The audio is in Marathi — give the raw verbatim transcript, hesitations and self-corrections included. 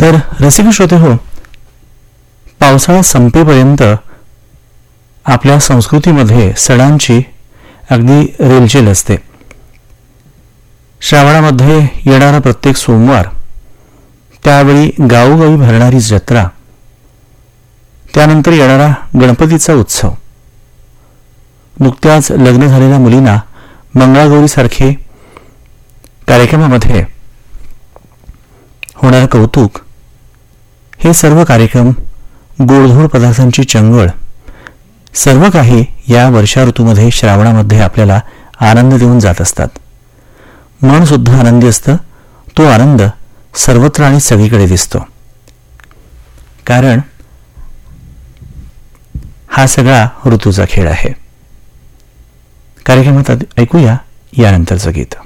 तर रसिक श्रोते हो, पावसाळा संपेपर्यंत आपल्या संस्कृतीमध्ये सणांची अगदी रेलचेल असते. श्रावणामध्ये येणारा प्रत्येक सोमवार, त्यावेळी गावोगावी भरणारी जत्रा, त्यानंतर येणारा गणपतीचा उत्सव, नुकत्याच लग्न झालेल्या मुलींना मंगळागौरीसारखे कार्यक्रमामध्ये होणारं कौतुक, हे सर्व कार्यक्रम, गोडधोड पदार्थांची चंगळ, सर्व काही या वर्षा ऋतूमध्ये श्रावणामध्ये आपल्याला आनंद देऊन जात असतात. मन सुद्धा आनंदी असतं. तो आनंद सर्वत्र आणि सगळीकडे दिसतो, कारण हा सगळा ऋतूचा खेळ आहे. कार्यक्रमात ऐकूया यानंतरचं गीत.